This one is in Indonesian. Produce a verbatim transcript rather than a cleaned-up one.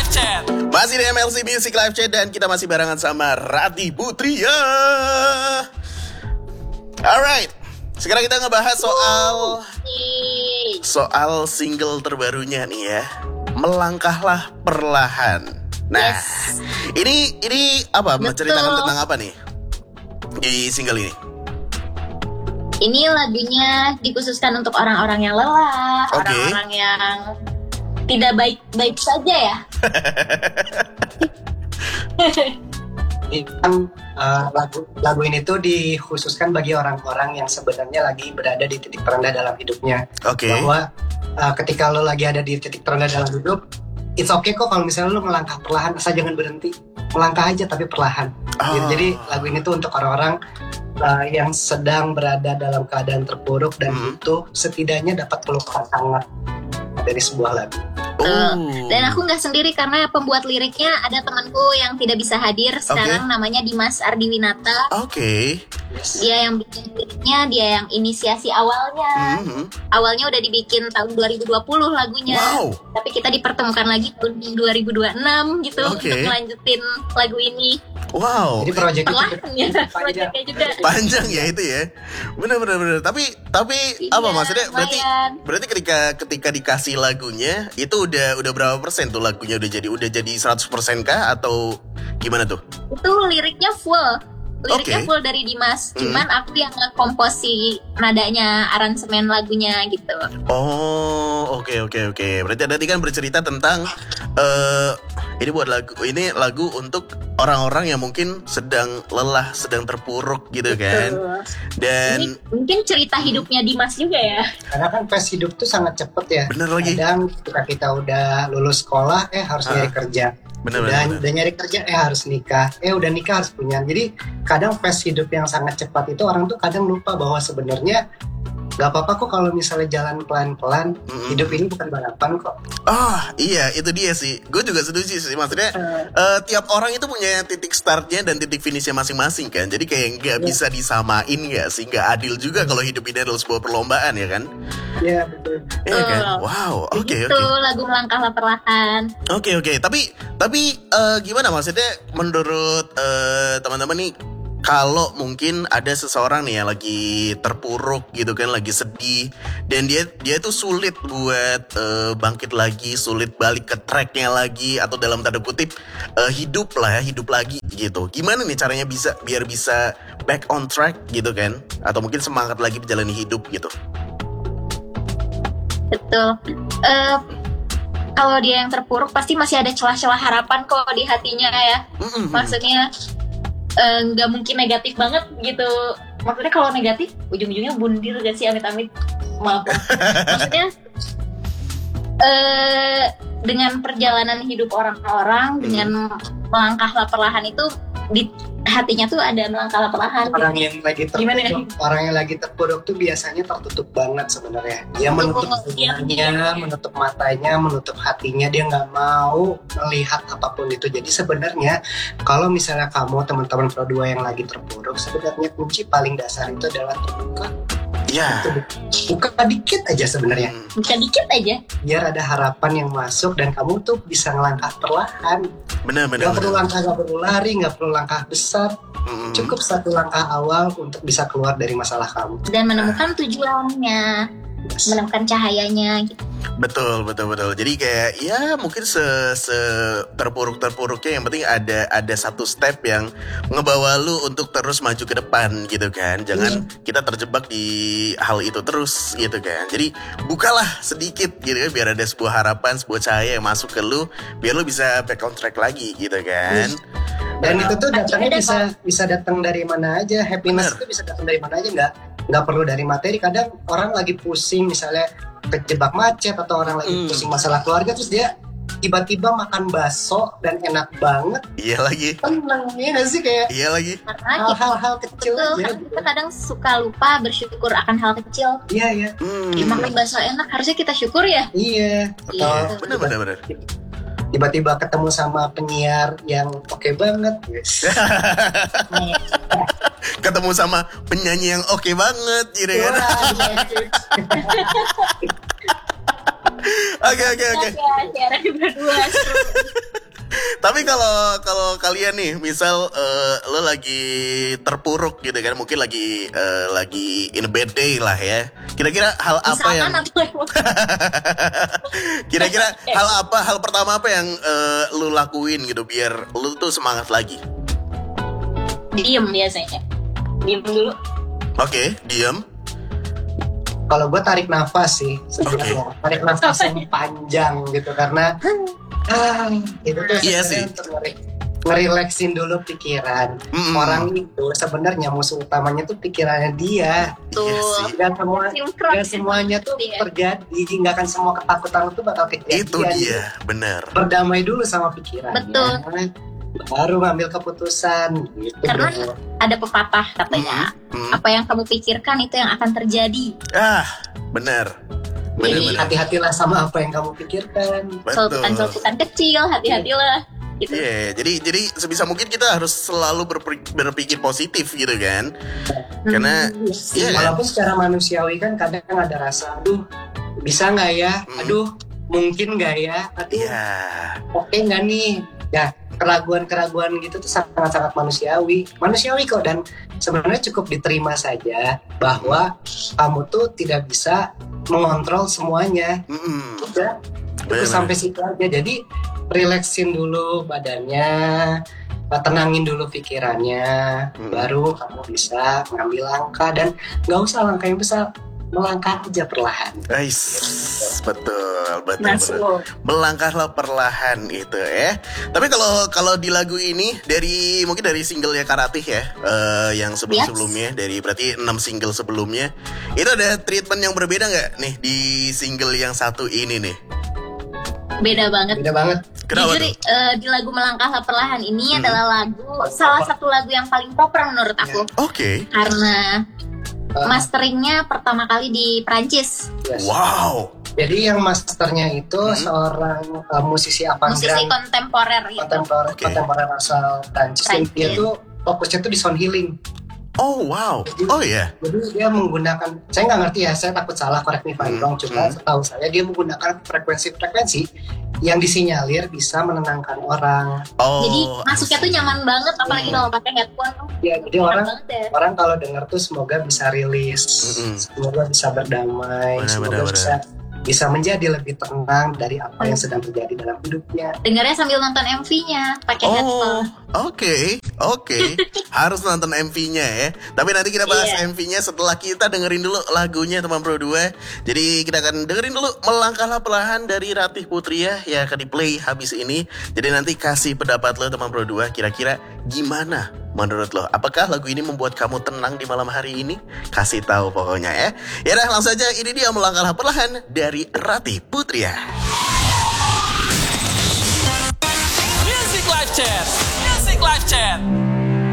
Live Chat. Masih di M L C Music Live Chat dan kita masih barengan sama Rati Putria. Alright, sekarang kita ngebahas soal soal single terbarunya nih ya, Melangkahlah Perlahan. Nah, Yes. ini ini apa? Betul. Menceritakan tentang apa nih di single ini? Ini lagunya dikhususkan untuk orang-orang yang lelah, Oke. orang-orang yang tidak baik-baik saja ya. Ini kan uh, lagu lagu ini tuh dikhususkan bagi orang-orang yang sebenarnya lagi berada di titik terendah dalam hidupnya. Oke. Bahwa uh, ketika lo lagi ada di titik terendah dalam hidup, it's okay kok kalau misalnya lo melangkah perlahan, asal jangan berhenti. Melangkah aja tapi perlahan. Oh. Gitu. Jadi lagu ini tuh untuk orang-orang uh, yang sedang berada dalam keadaan terpuruk dan Hmm. butuh setidaknya dapat pelukan hangat dari sebuah lagu. Oh. Dan aku nggak sendiri karena pembuat liriknya ada temanku yang tidak bisa hadir sekarang, namanya Dimas Ardiwinata. Oke. Yes. Dia yang bikin liriknya, dia yang inisiasi awalnya. Mhm. Awalnya udah dibikin tahun dua ribu dua puluh lagunya. Wow. Tapi kita dipertemukan lagi tahun dua ribu dua puluh enam gitu Oke. untuk melanjutin lagu ini. Wow. Jadi proyek itu Perlahan ya, panjang. proyeknya juga. Panjang ya itu ya. Bener bener bener. Tapi tapi Iya, apa maksudnya? Berarti lumayan. berarti ketika ketika dikasih lagunya itu udah udah berapa persen tuh lagunya udah jadi udah jadi seratus persen kah atau gimana tuh? Itu liriknya full. Liriknya Oke. full dari Dimas. Hmm. Cuman aku yang ngekomposi nadanya, aransemen lagunya gitu. Oh, oke oke oke. Berarti tadi kan bercerita tentang eh ini buat lagu ini lagu untuk orang-orang yang mungkin sedang lelah, sedang terpuruk gitu kan. Betul. Dan Ini mungkin cerita hidupnya Dimas juga ya. Karena kan pace hidup tuh sangat cepet ya. bener lagi. Kadang ketika kita udah lulus sekolah, eh harus Ah. nyari kerja. Bener udah, bener. bener. udah nyari kerja, eh harus nikah. Eh udah nikah harus punya. Jadi kadang pace hidup yang sangat cepat itu orang tuh kadang lupa bahwa sebenarnya gak apa-apa kok kalau misalnya jalan pelan-pelan. Mm-mm. Hidup ini bukan balapan kok. Ah, iya, itu dia sih. Gue juga setuju sih. Maksudnya, eh, tiap orang itu punya titik startnya dan titik finishnya masing-masing kan. Jadi kayak nggak Iya. bisa disamain nggak sih? Nggak adil juga kalau hidup ini adalah sebuah perlombaan ya kan? Iya betul. Iya kan? Betul. Wow, oke Itu oke. lagu Melangkahlah Perlahan. Oke oke. Tapi tapi eh, gimana maksudnya? Menurut eh, teman-teman nih, kalau mungkin ada seseorang nih yang lagi terpuruk gitu kan, lagi sedih, dan dia dia tuh sulit buat eh, bangkit lagi, sulit balik ke tracknya lagi, atau dalam tanda kutip eh, hidup lah ya, hidup lagi gitu. Gimana nih caranya bisa biar bisa back on track gitu kan? Atau mungkin semangat lagi menjalani hidup gitu? Betul. Eh, kalau dia yang terpuruk pasti masih ada celah-celah harapan kok di hatinya ya. Mm-mm. Maksudnya eh, nggak mungkin negatif banget gitu. Maksudnya kalau negatif ujung-ujungnya bundir gak sih, amit-amit. Maaf. Maksudnya eh dengan perjalanan hidup orang-orang, dengan melangkahlah perlahan itu di hatinya tuh ada melangkahlah perlahan. Orang yang lagi Gimana ya? terpuruk, orang yang lagi terpuruk tuh biasanya tertutup banget sebenarnya. Dia Betul. menutup Iya. telinganya, menutup matanya, menutup hatinya. Dia nggak mau melihat apapun itu. Jadi sebenarnya kalau misalnya kamu teman-teman Pro dua yang lagi terpuruk, sebenarnya kunci paling dasar itu adalah terbuka. Ya. Buka dikit aja sebenarnya. Hmm. Bisa dikit aja. Biar ada harapan yang masuk dan kamu tuh bisa ngelangkah perlahan. Benar benar. Gak perlu benar. langkah, gak perlu lari, gak perlu langkah besar. Mm-mm. Cukup satu langkah awal untuk bisa keluar dari masalah kamu. Dan menemukan tujuannya, menemukan cahayanya gitu. Betul, betul, betul. Jadi kayak ya mungkin se, se terpuruk-terpuruknya yang penting ada ada satu step yang ngebawa lu untuk terus maju ke depan gitu kan. Jangan kita terjebak di hal itu terus gitu kan. Jadi bukalah sedikit gitu kan biar ada sebuah harapan, sebuah cahaya yang masuk ke lu biar lu bisa back on track lagi gitu kan. Dan itu tuh datangnya Ada bisa bisa datang dari mana aja. Happiness Bener. itu bisa datang dari mana aja, nggak nggak perlu dari materi. Kadang orang lagi pusing misalnya kejebak macet atau orang lagi Mm. pusing masalah keluarga, terus dia tiba-tiba makan bakso dan enak banget, Iya lagi. tenang ya nggak sih, kayak Iya lagi. Karena kita, hal-hal kecil betul, aja. kan kita kadang suka lupa bersyukur akan hal kecil. Iya iya Hmm. Ya, makan bakso enak harusnya kita syukur ya. iya. Iya. Atau Bener bener bener. tiba-tiba ketemu sama penyiar yang oke banget, yes. Ketemu sama penyanyi yang oke banget gitu kan. Oke oke oke. Ya, siaran berdua seru. Tapi kalau kalau kalian nih, misal eh, lo lagi terpuruk gitu kan, mungkin lagi eh, lagi in a bad day lah ya. Kira-kira hal apa yang Misalkan atau kira-kira hal apa hal pertama apa yang eh, lo lakuin gitu biar lo tuh semangat lagi? diem biasanya. Diem dulu. Oke, diam. Kalau gue tarik nafas sih sebenarnya, tarik nafas yang panjang gitu karena ah, itu tuh Iya sebenarnya sih. untuk ngeri- ngerileksin dulu pikiran. Mm-mm. Orang itu sebenarnya musuh utamanya tuh pikirannya dia. Tuh. Iya sih. Dan semua Film keras. dan semuanya tuh Iya. terjadi, nggak akan semua ketakutan itu bakal kejadian. Itu dia, bener. Berdamai dulu sama pikirannya. Betul. Baru ngambil keputusan gitu. Karena bro. ada pepatah katanya, Mm. apa yang kamu pikirkan itu yang akan terjadi. Ah, bener. Bener, Jadi, bener. hati-hatilah sama apa yang kamu pikirkan. Betul. Celutukan-celutukan kecil, hati-hatilah. Gitu. Iya, jadi jadi sebisa mungkin kita harus selalu berpikir, berpikir positif gitu kan. Karena Hmm. iya kan? Walaupun secara manusiawi kan kadang ada rasa, aduh bisa nggak ya, Hmm. aduh mungkin nggak ya, aduh Iya. oke nggak nih. Ya keraguan-keraguan gitu tuh sangat-sangat manusiawi, manusiawi kok, dan sebenarnya cukup diterima saja bahwa kamu tuh tidak bisa mengontrol semuanya. Mm-mm. Udah, Bener. itu sampai situ aja. Jadi relaxin dulu badannya, tenangin dulu pikirannya, Hmm. baru kamu bisa ngambil langkah, dan nggak usah langkah yang besar, melangkah aja perlahan. Guys, betul, betul, Masuk. betul. Melangkahlah perlahan itu ya. Tapi kalau kalau di lagu ini dari mungkin dari singlenya Karatih ya, eh, yang sebelum-sebelumnya dari berarti enam single sebelumnya, itu ada treatment yang berbeda nggak nih di single yang satu ini nih? Beda banget. Beda banget. Kenapa Jujur tuh? eh, di lagu Melangkahlah Perlahan ini Hmm. adalah lagu salah satu lagu yang paling proper menurut aku, Oke, karena Uh, masteringnya pertama kali di Prancis, yes. wow. Jadi yang masternya itu Hmm. seorang uh, musisi musisi avant-garde, kontemporer gitu. kontemporer, Oke. kontemporer asal Prancis. Dan Prancis. dia tuh fokusnya tuh di sound healing. Oh wow, oh ya, Jadi dia menggunakan, saya nggak ngerti ya, saya takut salah, correct me if I'm Hmm, wrong, cuma hmm. setahu saya dia menggunakan frekuensi-frekuensi yang disinyalir bisa menenangkan orang. oh. Jadi masuknya tuh nyaman banget, apalagi Hmm. kalau pakai headphone. Ya, jadi Enak orang banget ya. orang kalau dengar tuh semoga bisa rilis, Mm-mm. semoga bisa berdamai, Benar, semoga benar, bisa bisa menjadi lebih tenang dari apa yang sedang terjadi dalam hidupnya. Dengarnya sambil nonton M V-nya pakai Oh, headphone. oke, oke. Harus nonton M V-nya ya. Tapi nanti kita bahas Iya. M V-nya setelah kita dengerin dulu lagunya teman Pro dua. Jadi kita akan dengerin dulu Melangkahlah Perlahan dari Ratih Putria yang akan di-play habis ini. Jadi nanti kasih pendapat lo teman Pro dua, kira-kira gimana menurut lo? Apakah lagu ini membuat kamu tenang di malam hari ini? Kasih tahu pokoknya ya. Ya udah langsung aja, ini dia Melangkahlah Perlahan dari Ratih Putria.